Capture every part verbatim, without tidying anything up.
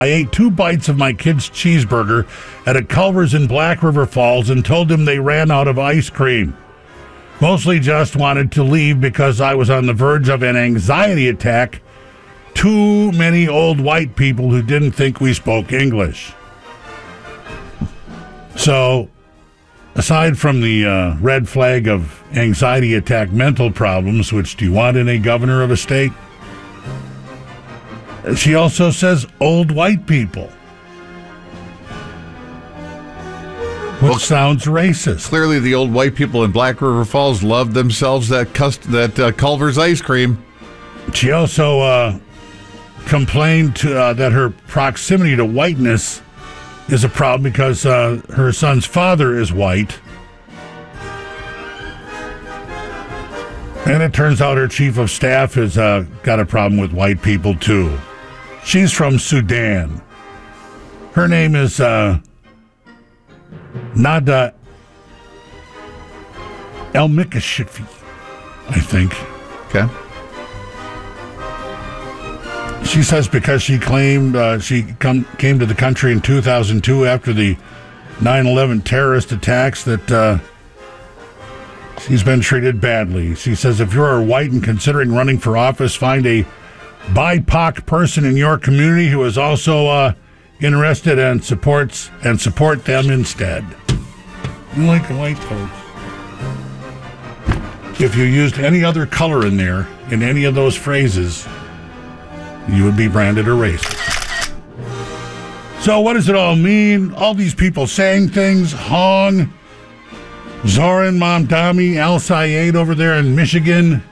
I ate two bites of my kid's cheeseburger at a Culver's in Black River Falls and told them they ran out of ice cream. Mostly just wanted to leave because I was on the verge of an anxiety attack. Too many old white people who didn't think we spoke English. So, aside from the uh, red flag of anxiety attack mental problems, which do you want in a governor of a state? She also says old white people, which well, sounds racist. Clearly, the old white people in Black River Falls loved themselves that cust- that uh, Culver's ice cream. She also uh, complained to, uh, that her proximity to whiteness is a problem because uh, her son's father is white. And it turns out her chief of staff has uh, got a problem with white people, too. She's from Sudan. Her name is uh, Nada El-Mikashifi, I think. Okay. She says because she claimed uh, she come, came to the country in two thousand two after the nine eleven terrorist attacks that uh, she's been treated badly. She says if you're white and considering running for office, find a B I P O C person in your community who is also uh, interested and supports and support them instead. You like the white folks. If you used any other color in there, in any of those phrases, you would be branded a racist. So what does it all mean? All these people saying things, Hong, Zoran Mamdani, Al Sayed over there in Michigan.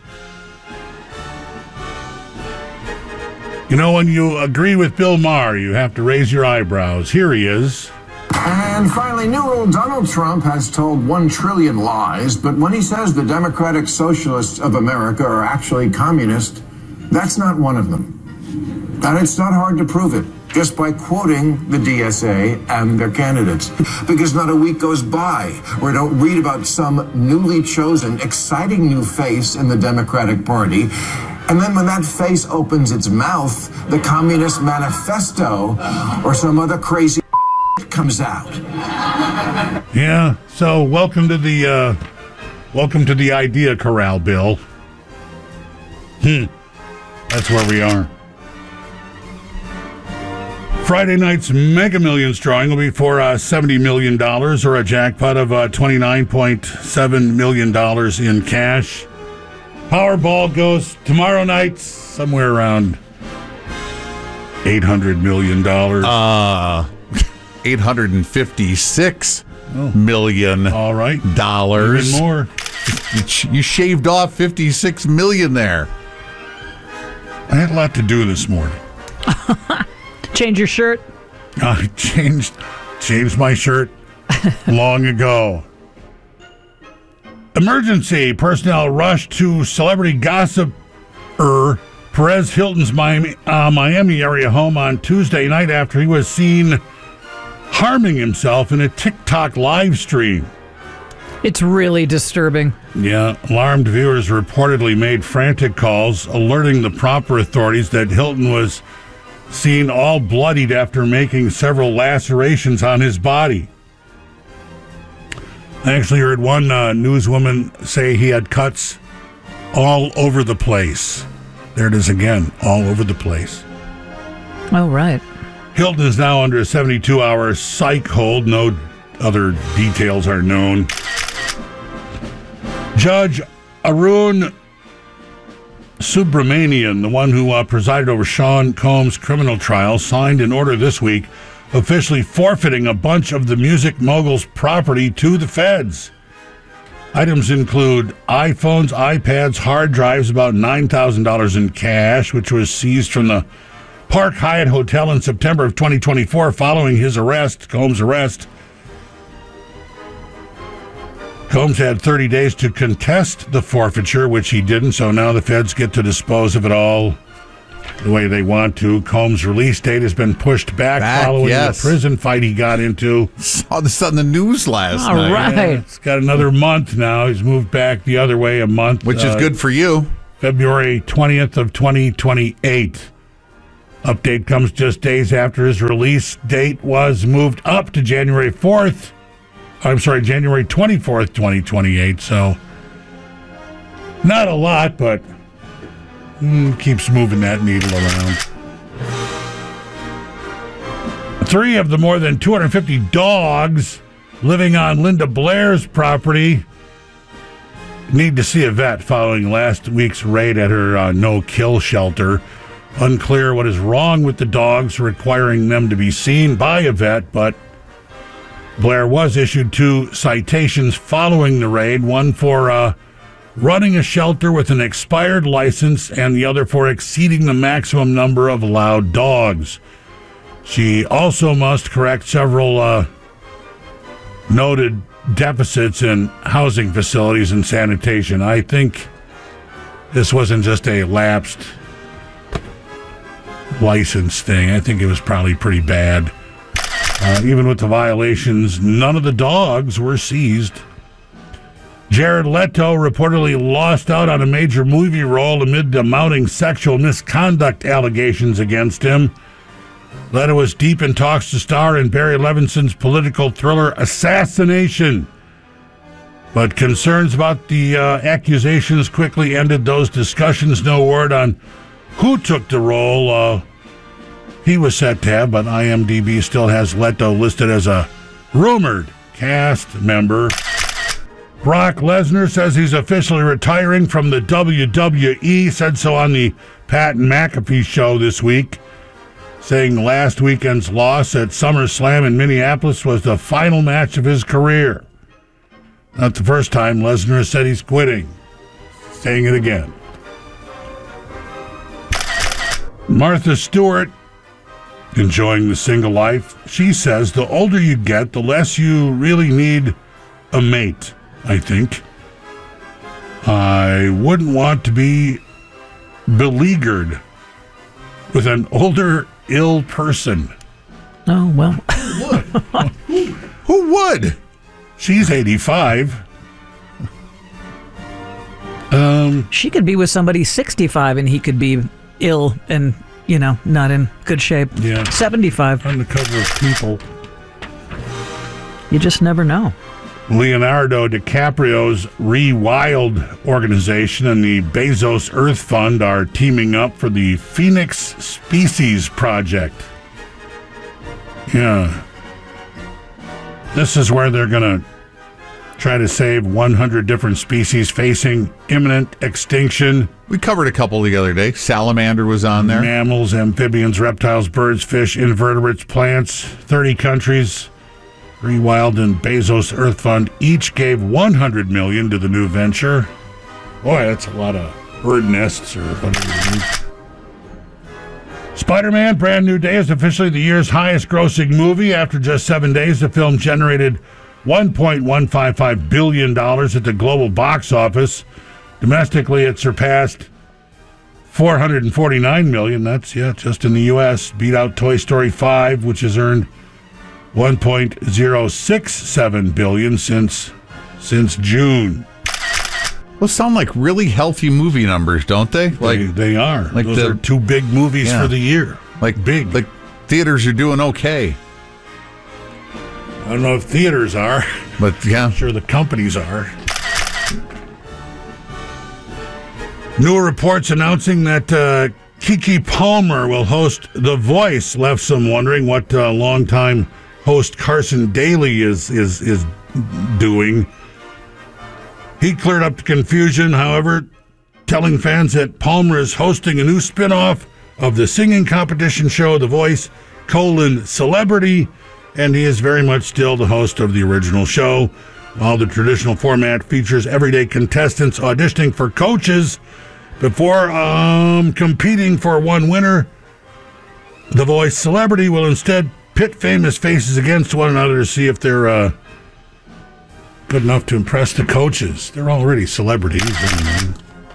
You know, when you agree with Bill Maher, you have to raise your eyebrows. Here he is. And finally, new old Donald Trump has told one trillion lies, but when he says the Democratic Socialists of America are actually communist, that's not one of them. And it's not hard to prove it, just by quoting the D S A and their candidates. Because not a week goes by where we don't read about some newly chosen, exciting new face in the Democratic Party. And then when that face opens its mouth, the Communist Manifesto or some other crazy comes out. Yeah, so welcome to the uh, welcome to the idea corral, Bill. Hmm. That's where we are. Friday night's Mega Millions drawing will be for uh, seventy million dollars or a jackpot of uh, twenty-nine point seven million dollars in cash. Powerball goes tomorrow night somewhere around eight hundred million dollars. Uh, eight hundred fifty-six oh. million All right. dollars. Even more. You shaved off fifty-six million there. I had a lot to do this morning. Change your shirt? I changed, changed my shirt long ago. Emergency. Personnel rushed to celebrity gossiper Perez Hilton's Miami, uh, Miami area home on Tuesday night after he was seen harming himself in a TikTok live stream. It's really disturbing. Yeah, alarmed viewers reportedly made frantic calls alerting the proper authorities that Hilton was seen all bloodied after making several lacerations on his body. I actually heard one uh, newswoman say he had cuts all over the place. There it is again, all over the place. Oh, right. Hilton is now under a seventy-two hour psych hold. No other details are known. Judge Arun Subramanian, the one who uh, presided over Sean Combs' criminal trial, signed an order this week officially forfeiting a bunch of the music mogul's property to the feds. Items include iPhones, iPads, hard drives, about nine thousand dollars in cash, which was seized from the Park Hyatt Hotel in September of twenty twenty-four following his arrest, Combs' arrest. Combs had thirty days to contest the forfeiture, which he didn't, so now the feds get to dispose of it all the way they want to. Combs' release date has been pushed back, back following yes. the prison fight he got into. Saw this on the news last all night. Right. Yeah, it's got another month now. He's moved back the other way a month. Which uh, is good for you. February twentieth of twenty twenty-eight. Update comes just days after his release date was moved up to January fourth. I'm sorry, January twenty-fourth, twenty twenty-eight. So, not a lot, but mm, keeps moving that needle around. Three of the more than two hundred fifty dogs living on Linda Blair's property need to see a vet following last week's raid at her uh, no-kill shelter. Unclear what is wrong with the dogs, requiring them to be seen by a vet, but Blair was issued two citations following the raid, one for uh, running a shelter with an expired license and the other for exceeding the maximum number of allowed dogs. She also must correct several uh, noted deficits in housing facilities and sanitation. I think this wasn't just a lapsed license thing. I think it was probably pretty bad. Uh, even with the violations, none of the dogs were seized. Jared Leto reportedly lost out on a major movie role amid the mounting sexual misconduct allegations against him. Leto was deep in talks to star in Barry Levinson's political thriller Assassination, but concerns about the uh, accusations quickly ended those discussions. No word on who took the role uh, he was set to have, but IMDb still has Leto listed as a rumored cast member. Brock Lesnar says he's officially retiring from the W W E, said so on the Pat McAfee show this week, saying last weekend's loss at SummerSlam in Minneapolis was the final match of his career. Not the first time Lesnar said he's quitting. Saying it again. Martha Stewart, enjoying the single life. She says the older you get, the less you really need a mate, I think. I wouldn't want to be beleaguered with an older, ill person. Oh, well. Who, who would? She's eighty-five. Um, She could be with somebody sixty-five and he could be ill and, you know, not in good shape. Yeah. seventy-five. on the cover of People. You just never know. Leonardo DiCaprio's Rewild organization and the Bezos Earth Fund are teaming up for the Phoenix Species Project. Yeah. This is where they're going to try to save one hundred different species facing imminent extinction. We covered a couple the other day. Salamander was on there. Mammals, amphibians, reptiles, birds, fish, invertebrates, plants. thirty countries. Rewild and Bezos Earth Fund each gave one hundred million dollars to the new venture. Boy, that's a lot of bird nests or whatever it is. Spider-Man Brand New Day is officially the year's highest grossing movie. After just seven days, the film generated one point one five five billion dollars at the global box office. Domestically, it surpassed four hundred forty-nine million dollars. That's, yeah, just in the U S. Beat out Toy Story five, which has earned one point zero six seven billion dollars since, since June. Those sound like really healthy movie numbers, don't they? Like They, they are. like Those the- are two big movies Yeah. for the year. like big. Like theaters are doing okay, I don't know if theaters are. but yeah. I'm sure the companies are. New reports announcing that uh, Keke Palmer will host The Voice left some wondering what uh, longtime host Carson Daly is is is doing. He cleared up the confusion, however, telling fans that Palmer is hosting a new spin-off of the singing competition show The Voice, colon, Celebrity, and he is very much still the host of the original show. While the traditional format features everyday contestants auditioning for coaches before um, competing for one winner, The Voice Celebrity will instead pit famous faces against one another to see if they're uh, good enough to impress the coaches. They're already celebrities. Anyway.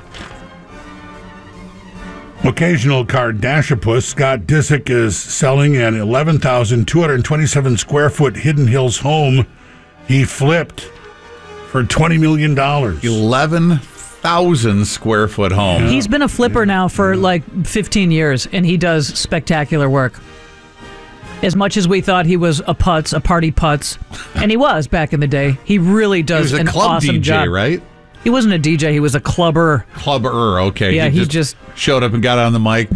Occasional Kardashian Scott Disick is selling an eleven thousand two hundred twenty-seven square foot Hidden Hills home he flipped for twenty million dollars. eleven thousand square foot home. He's been a flipper now for like fifteen years, and he does spectacular work. As much as we thought he was a putz, a party putz, and he was back in the day, he really He does was a an club awesome D J, job. right? He wasn't a D J; he was a clubber. Clubber, okay. Yeah, he just- showed up and got on the mic.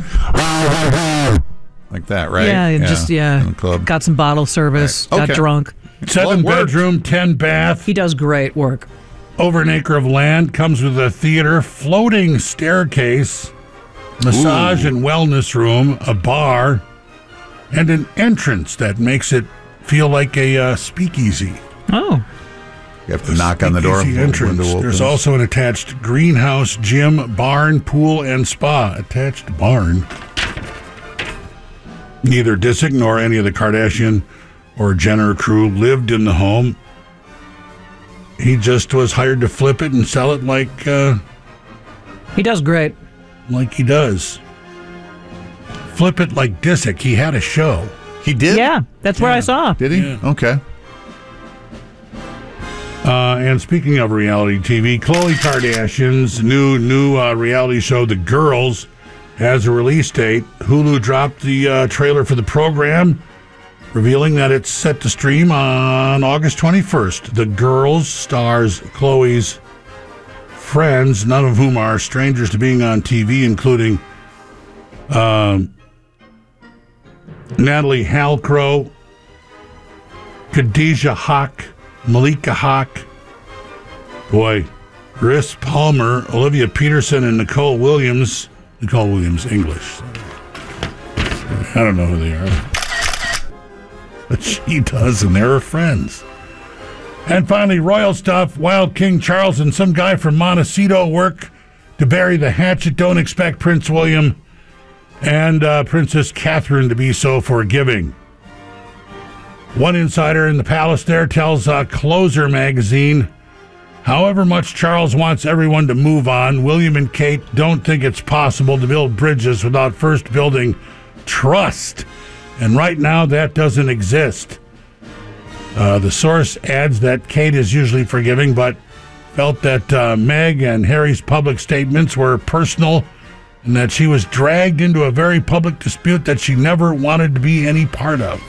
Like that, right? Yeah, and just yeah, in the club. got some bottle service, Right. got Okay. drunk. Seven What worked? bedroom, ten bath, He does great work. over an acre of land, comes with a theater, floating staircase, massage Ooh. and wellness room, a bar, and an entrance that makes it feel like a uh, speakeasy. Oh, You have to knock on the door. Speakeasy entrance. window There's opens. also an attached greenhouse, gym, barn, pool, and spa. Attached barn. Neither Disick nor any of the Kardashian or Jenner crew lived in the home. He just was hired to flip it and sell it like uh, he does great. like he does. Flip it like Disick. He had a show. He did? Yeah, that's where I saw. Did he? Yeah. Okay. Uh, and speaking of reality T V, Khloe Kardashian's new new uh, reality show, The Girls, has a release date. Hulu dropped the uh, trailer for the program, revealing that it's set to stream on August twenty-first. The Girls stars Khloe's friends, none of whom are strangers to being on T V, including um, Natalie Halcrow, Khadijah Hawk, Malika Hawk, boy, Chris Palmer, Olivia Peterson, and Nicole Williams. Nicole Williams, English. I don't know who they are. But she does, and they're her friends. And finally, royal stuff. Wild King Charles and some guy from Montecito work to bury the hatchet. Don't expect Prince William and uh, Princess Catherine to be so forgiving. One insider in the palace there tells uh, Closer magazine, however much Charles wants everyone to move on, William and Kate don't think it's possible to build bridges without first building trust. And right now, that doesn't exist. Uh, the source adds that Kate is usually forgiving, but felt that uh, Meg and Harry's public statements were personal and that she was dragged into a very public dispute that she never wanted to be any part of.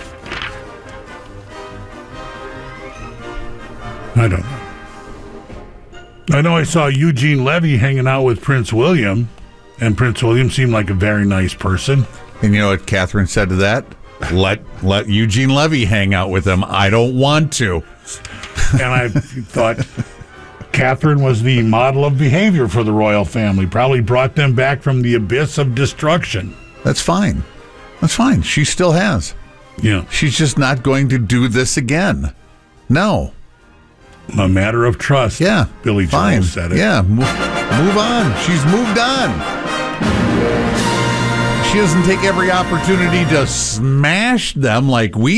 I don't know. I know I saw Eugene Levy hanging out with Prince William, and Prince William seemed like a very nice person. And you know what Catherine said to that? Let let Eugene Levy hang out with him. I don't want to. And I thought Catherine was the model of behavior for the royal family, probably brought them back from the abyss of destruction. That's fine. That's fine. She still has. Yeah. She's just not going to do this again. No. A matter of trust. Yeah. Billy fine. Joel said it. Yeah. Move, move on. She's moved on. She doesn't take every opportunity to smash them like we